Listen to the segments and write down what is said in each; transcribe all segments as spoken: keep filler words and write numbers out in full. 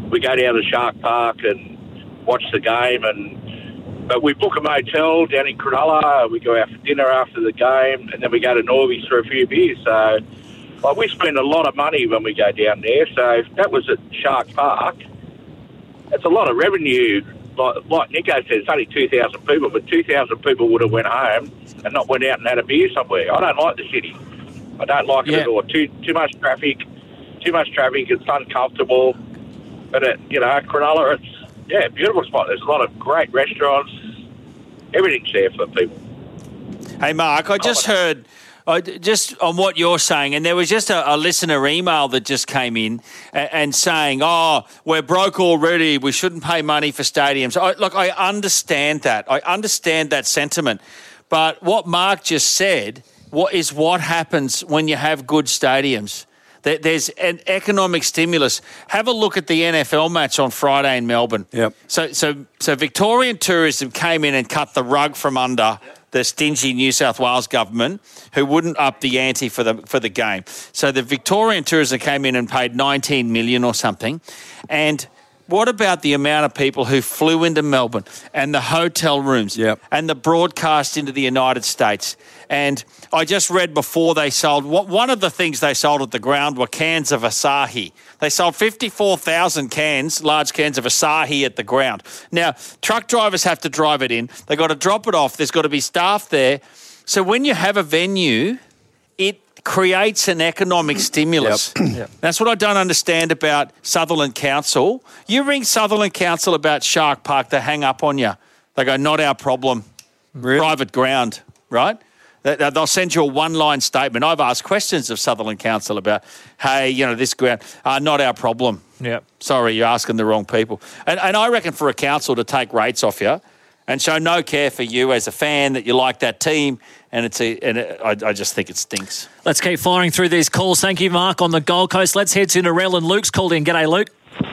we go down to Shark Park and watch the game. And but we book a motel down in Cronulla. We go out for dinner after the game, and then we go to Norby's for a few beers. So, like, we spend a lot of money when we go down there. So if that was at Shark Park, it's a lot of revenue. Like, like Nico said, it's only two thousand people, but two thousand people would have went home and not went out and had a beer somewhere. I don't like the city. I don't like Yeah. it at all. Too too much traffic. Too much traffic. It's uncomfortable. But, it, you know, Cronulla, it's, yeah, beautiful spot. There's a lot of great restaurants. Everything's there for people. Hey, Mark, I just heard, I, just on what you're saying, and there was just a, a listener email that just came in and, and saying, oh, we're broke already, we shouldn't pay money for stadiums. I, look, I understand that. I understand that sentiment. But what Mark just said what is what happens when you have good stadiums. There, there's an economic stimulus. Have a look at the N F L match on Friday in Melbourne. Yep. So, so, so Victorian Tourism came in and cut the rug from under the stingy New South Wales government, who wouldn't up the ante for the for the game. So the Victorian Tourism came in and paid nineteen million dollars or something. And what about the amount of people who flew into Melbourne and the hotel rooms yep. and the broadcast into the United States? And I just read before they sold, one of the things they sold at the ground were cans of Asahi. They sold fifty-four thousand cans, large cans of Asahi at the ground. Now, truck drivers have to drive it in. They've got to drop it off. There's got to be staff there. So when you have a venue, it creates an economic stimulus. Yep. Yep. That's what I don't understand about Sutherland Council. You ring Sutherland Council about Shark Park, they hang up on you. They go, not our problem. Really? Private ground, right? They'll send you a one-line statement. I've asked questions of Sutherland Council about, hey, you know, this ground, uh, not our problem. Yeah. Sorry, you're asking the wrong people. And, and I reckon for a council to take rates off you and show no care for you as a fan that you like that team, and it's a, and it, I, I just think it stinks. Let's keep firing through these calls. Thank you, Mark, on the Gold Coast. Let's head to Narelle, and Luke's called in. G'day, Luke.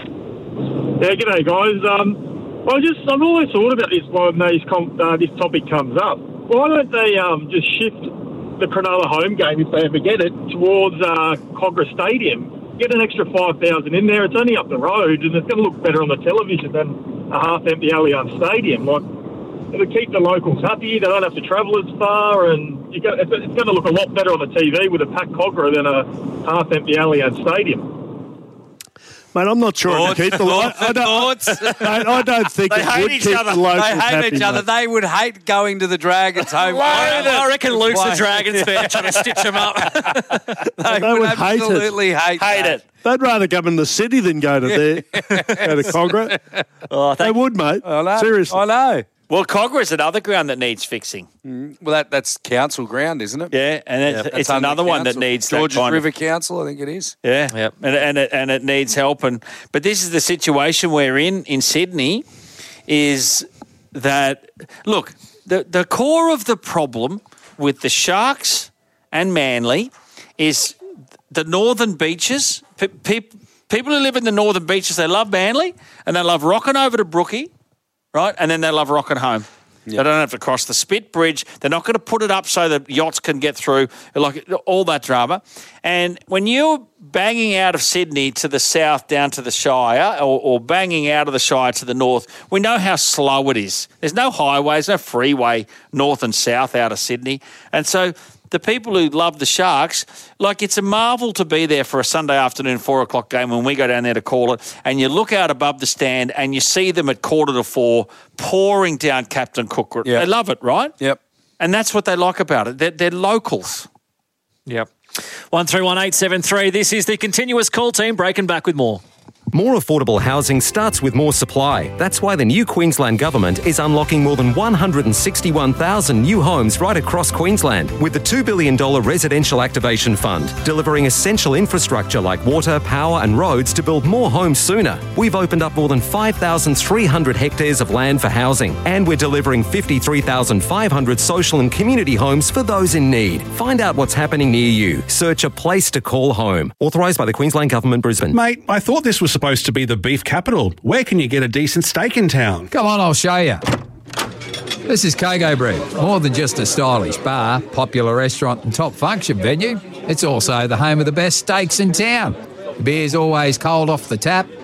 Yeah, g'day, guys. Um, I just I've always thought about this when these com- uh, this topic comes up. Why don't they um, just shift the Cronulla home game, if they ever get it, towards uh, Cogra Stadium? Get an extra five thousand in there. It's only up the road, and it's going to look better on the television than a half-empty Allianz Stadium. Like, it'll keep the locals happy. They don't have to travel as far, and you go, it's, it's going to look a lot better on the T V with a packed Cogra than a half-empty Allianz Stadium. Mate, I'm not sure thoughts, it would keep the thoughts, I, don't, thoughts. Mate, I don't think they it hate would each keep other. the locals They hate happy, each other. mate. They would hate going to the Dragons home. I, I reckon Luke's a Dragons fan trying to stitch them up. they, they would, would hate absolutely it. hate, hate that. it. They'd rather come in the city than go to there, go to Cogra. Oh, they would, mate. I know. Seriously. I know. Well, Cogra is another ground that needs fixing. Mm. Well, that, that's council ground, isn't it? Yeah, and it's, Yep. it's another one that needs that Georges kind River of, Council, I think it is. Yeah, yep. and and it, and it needs help. And but this is the situation we're in in Sydney. Is that look the the core of the problem with the Sharks and Manly is the northern beaches. Pe- pe- people who live in the northern beaches, they love Manly and they love rocking over to Brookie. Right, and then they love rocking home. Yep. They don't have to cross the Spit Bridge. They're not going to put it up so that yachts can get through, like all that drama. And when you're banging out of Sydney to the south down to the Shire or, or banging out of the Shire to the north, we know how slow it is. There's no highways, no freeway north and south out of Sydney. And so the people who love the Sharks, like it's a marvel to be there for a Sunday afternoon four o'clock game when we go down there to call it, and you look out above the stand and you see them at quarter to four pouring down Captain Cook. Yep. They love it, right? Yep. And that's what they like about it. They're, they're locals. Yep. one three one eight seven three. This is the Continuous Call Team, breaking back with more. More affordable housing starts with more supply. That's why the new Queensland Government is unlocking more than one hundred sixty-one thousand new homes right across Queensland with the two billion dollars Residential Activation Fund, delivering essential infrastructure like water, power and roads to build more homes sooner. We've opened up more than five thousand three hundred hectares of land for housing, and we're delivering fifty-three thousand five hundred social and community homes for those in need. Find out what's happening near you. Search a place to call home. Authorised by the Queensland Government, Brisbane. Mate, I thought this was supposed to be the beef capital. Where can you get a decent steak in town? Come on, I'll show you. This is Kago Bread. More than just a stylish bar, popular restaurant and top function venue, it's also the home of the best steaks in town. The beer's always cold off the tap,